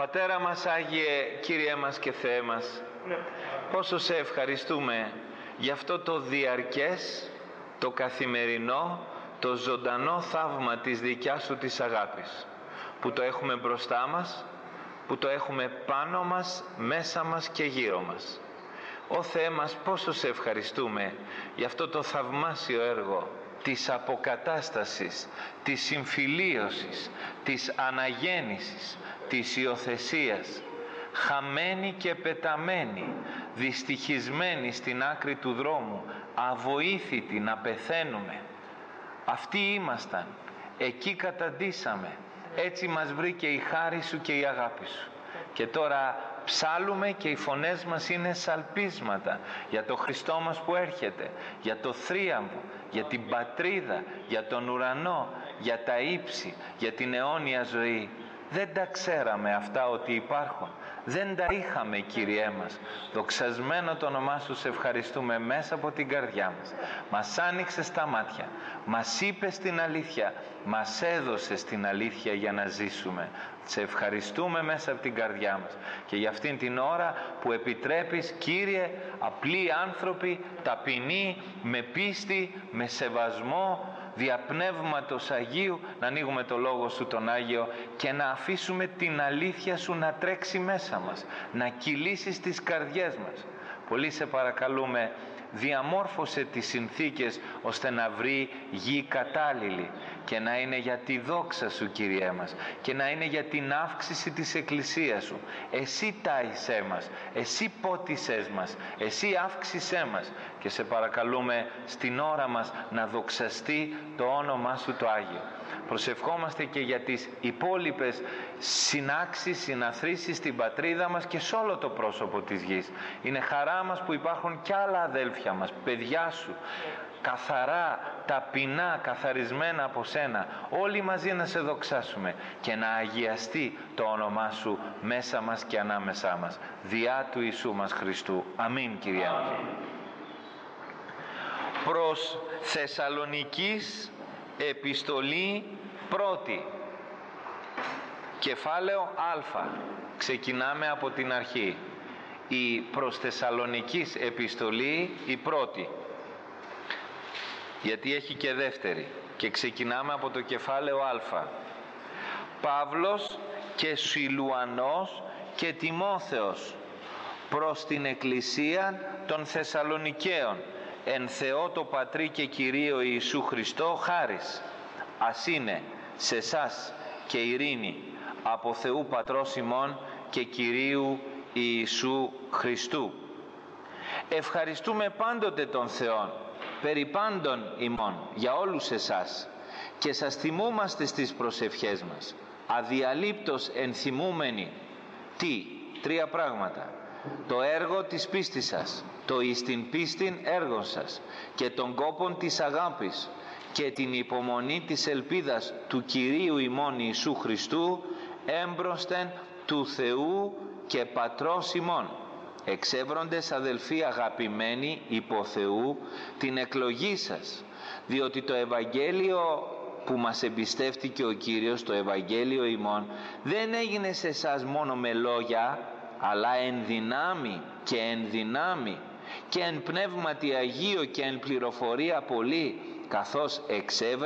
Πατέρα μας Άγιε, Κύριε μας και Θεέ μας, πόσο σε ευχαριστούμε για αυτό το διαρκές, το καθημερινό, το ζωντανό θαύμα της δικιάς Σου της αγάπης, που το έχουμε μπροστά μας, που το έχουμε πάνω μας, μέσα μας και γύρω μας. Ω Θεέ μας, πόσο σε ευχαριστούμε για αυτό το θαυμάσιο έργο της αποκατάστασης, της συμφιλίωσης, της αναγέννησης, της υιοθεσίας, χαμένοι και πεταμένοι, δυστυχισμένοι στην άκρη του δρόμου, αβοήθητοι να πεθαίνουμε. Αυτοί ήμασταν, εκεί καταντήσαμε, έτσι μας βρήκε η χάρη Σου και η αγάπη Σου. Και τώρα ψάλουμε και οι φωνές μας είναι σαλπίσματα για το Χριστό μας που έρχεται, για το θρίαμβο, για την πατρίδα, για τον ουρανό, για τα ύψη, για την αιώνια ζωή. Δεν τα ξέραμε αυτά ότι υπάρχουν. Δεν τα είχαμε, Κύριέ μας. Δοξασμένο το όνομά Σου, σε ευχαριστούμε μέσα από την καρδιά μας. Μας άνοιξες τα μάτια, μας είπες την αλήθεια, μας έδωσες την αλήθεια για να ζήσουμε. Σε ευχαριστούμε μέσα από την καρδιά μας και για αυτήν την ώρα που επιτρέπεις, Κύριε, απλοί άνθρωποι, ταπεινοί, με πίστη, με σεβασμό, δια Πνεύματος Αγίου, να ανοίγουμε το Λόγο Σου τον Άγιο και να αφήσουμε την αλήθεια Σου να τρέξει μέσα μας, να κυλήσει στις καρδιές μας. Πολύ σε παρακαλούμε, διαμόρφωσε τις συνθήκες ώστε να βρει γη κατάλληλη και να είναι για τη δόξα Σου, Κύριέ μας, και να είναι για την αύξηση της Εκκλησίας Σου. Εσύ τάισέ μας, Εσύ πότισές μας, Εσύ αύξησέ μας και σε παρακαλούμε στην ώρα μας να δοξαστεί το όνομά Σου το Άγιο. Προσευχόμαστε και για τις υπόλοιπες συνάξεις, συναθρήσεις στην πατρίδα μας και σε όλο το πρόσωπο της γης. Είναι χαρά μας που υπάρχουν κι άλλα αδέλφια μας, παιδιά Σου, καθαρά, ταπεινά, καθαρισμένα από Σένα, όλοι μαζί να Σε δοξάσουμε και να αγιαστεί το όνομά Σου μέσα μας και ανάμεσά μας. Διά του Ιησού μας Χριστού. Αμήν, Κύριε μας. Προς Θεσσαλονικής επιστολή πρώτη, κεφάλαιο Α. Ξεκινάμε από την αρχή. Η προς Θεσσαλονικής επιστολή η πρώτη, γιατί έχει και δεύτερη, και ξεκινάμε από το κεφάλαιο Α. Παύλος και Σιλουανός και Τιμόθεος προς την Εκκλησία των Θεσσαλονικαίων, εν Θεώ το Πατρί και Κυρίο Ιησού Χριστό χάρις. Ας είναι σε εσάς και ειρήνη από Θεού Πατρός ημών και Κυρίου Ιησού Χριστού. Ευχαριστούμε πάντοτε τον Θεόν περί πάντων ημών για όλους εσάς και σας θυμούμαστε στις προσευχές μας, αδιαλείπτως ενθυμούμενοι τρία πράγματα: το έργο της πίστης σας, το εις την πίστην έργων σας και τον κόπον της αγάπης και την υπομονή της ελπίδας του Κυρίου ημών Ιησού Χριστού έμπροσθεν του Θεού και Πατρός ημών. Εξεύροντες αδελφοί αγαπημένοι υπό Θεού την εκλογή σας, διότι το Ευαγγέλιο που μας εμπιστεύτηκε ο Κύριος, το Ευαγγέλιο ημών, δεν έγινε σε εσάς μόνο με λόγια, αλλά εν δυνάμει και εν δυνάμει και εν πνεύματι Αγίο και εν πληροφορία πολύ, καθώς εξεύρε